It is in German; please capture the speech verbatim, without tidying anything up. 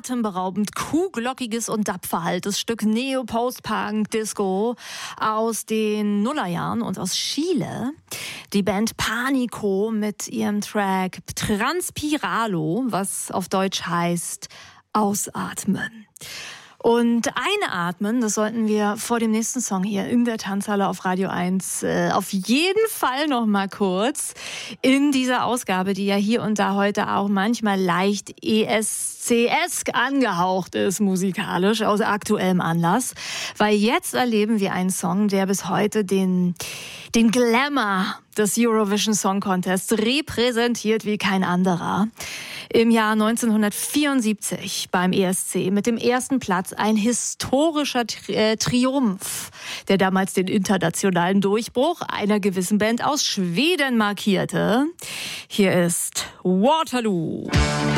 atemberaubend kuhglockiges und dapferhaltes Stück Neo-Post-Punk-Disco aus den Nullerjahren und aus Chile. Die Band Panico mit ihrem Track Transpiralo, was auf Deutsch heißt Ausatmen. Und einatmen, das sollten wir vor dem nächsten Song hier in der Tanzhalle auf Radio eins äh, auf jeden Fall noch mal kurz in dieser Ausgabe, die ja hier und da heute auch manchmal leicht E S C-esk angehaucht ist, musikalisch, aus aktuellem Anlass. Weil jetzt erleben wir einen Song, der bis heute den, den Glamour des Eurovision Song Contest repräsentiert wie kein anderer. Im Jahr neunzehnhundertvierundsiebzig beim E S C mit dem ersten Platz ein historischer Tri- äh, Triumph, der damals den internationalen Durchbruch einer gewissen Band aus Schweden markierte. Hier ist Waterloo.